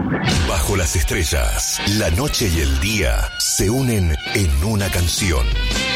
Bajo las estrellas, la noche y el día se unen en una canción.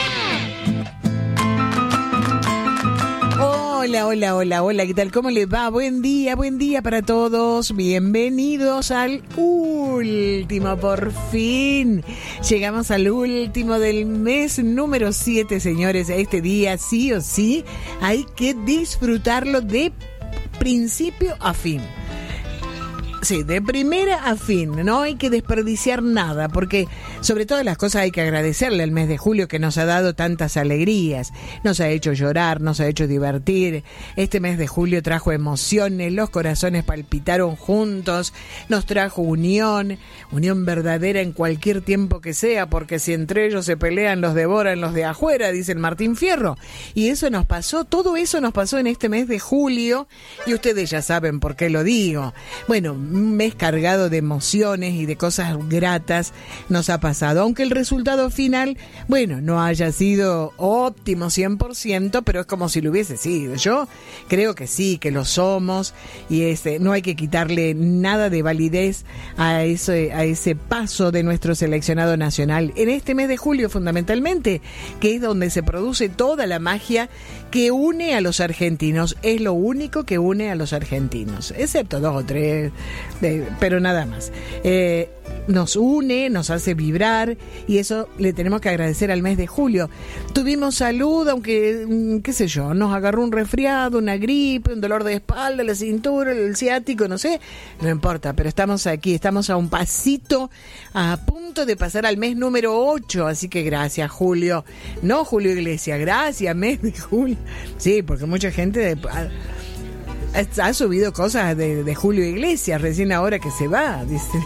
Hola, ¿qué tal? ¿Cómo les va? Buen día para todos. Bienvenidos al último, por fin. Llegamos al último del mes número 7, señores. Este día, sí o sí, hay que disfrutarlo de principio a fin. Sí, de primera a fin, no hay que desperdiciar nada, porque sobre todas las cosas hay que agradecerle al mes de julio que nos ha dado tantas alegrías, nos ha hecho llorar, nos ha hecho divertir. Este mes de julio trajo emociones, los corazones palpitaron juntos, nos trajo unión verdadera en cualquier tiempo que sea, porque si entre ellos se pelean los devoran los de afuera, dice el Martín Fierro, y eso nos pasó, todo eso nos pasó en este mes de julio, y ustedes ya saben por qué lo digo. Bueno, un mes cargado de emociones y de cosas gratas nos ha pasado, aunque el resultado final, bueno, no haya sido óptimo 100%, pero es como si lo hubiese sido. Yo creo que sí, que lo somos, y no hay que quitarle nada de validez a ese paso de nuestro seleccionado nacional en este mes de julio, fundamentalmente, que es donde se produce toda la magia que une a los argentinos. Es lo único que une a los argentinos, excepto 2 o 3, pero nada más. Nos une, nos hace vibrar, y eso le tenemos que agradecer al mes de julio. Tuvimos salud, aunque, qué sé yo, nos agarró un resfriado, una gripe, un dolor de espalda, la cintura, el ciático, no sé, no importa, pero estamos aquí, estamos a un pasito, a punto de pasar al mes número 8, así que gracias, Julio. No, Julio Iglesias, gracias, mes de julio. Sí, porque mucha gente ha subido cosas de Julio Iglesias, recién ahora que se va, dice.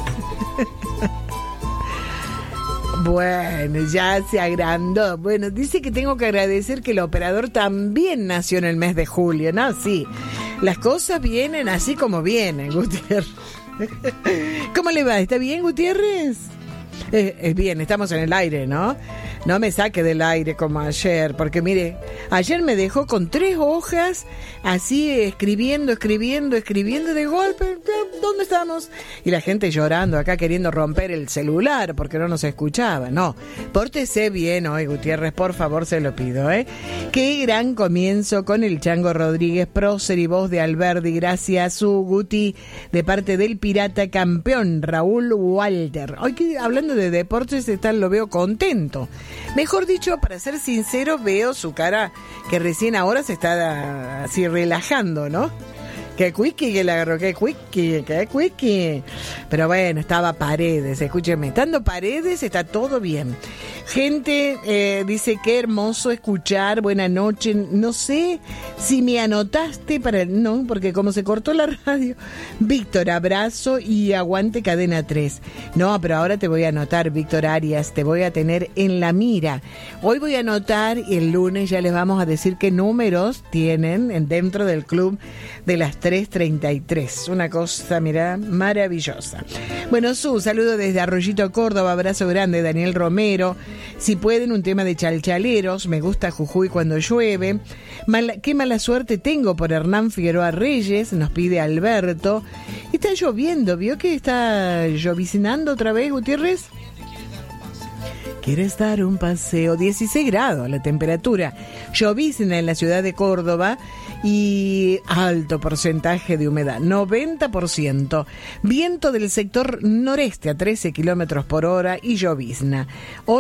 Bueno, ya se agrandó. Bueno, dice que tengo que agradecer que el operador también nació en el mes de julio, ¿no? Sí, las cosas vienen así como vienen, Gutiérrez. ¿Cómo le va? ¿Está bien, Gutiérrez? Bien, estamos en el aire, ¿no? No me saque del aire como ayer, porque mire, ayer me dejó con 3 hojas, así escribiendo de golpe. ¿Dónde estamos? Y la gente llorando acá, queriendo romper el celular porque no nos escuchaba. No, pórtese bien hoy, Gutiérrez, por favor, se lo pido, ¿eh? Qué gran comienzo con el Chango Rodríguez, prócer y voz de Alberdi. Gracias, su Guti, de parte del pirata campeón Raúl Walter. Hoy que hablando de deportes, lo veo contento. Mejor dicho, para ser sincero, veo su cara que recién ahora se está así relajando, ¿no? Qué quickie que le agarró, qué quickie. Pero bueno, estaba Paredes, escúcheme, estando Paredes está todo bien. Gente dice, qué hermoso escuchar, buena noche. No sé si me anotaste no, porque como se cortó la radio. Víctor, abrazo y aguante Cadena 3. No, pero ahora te voy a anotar, Víctor Arias, te voy a tener en la mira. Hoy voy a anotar y el lunes ya les vamos a decir qué números tienen dentro del club de las 3:33. Una cosa, mirá, maravillosa. Bueno, saludo desde Arroyito, Córdoba, abrazo grande, Daniel Romero. Si pueden, un tema de chalchaleros, me gusta Jujuy cuando llueve. Qué mala suerte tengo por Hernán Figueroa Reyes, nos pide Alberto. Está lloviendo, ¿vio que está lloviznando otra vez, Gutiérrez? ¿Quieres dar un paseo? 16 grados la temperatura. Llovizna en la ciudad de Córdoba y alto porcentaje de humedad, 90%. Viento del sector noreste a 13 kilómetros por hora y llovizna.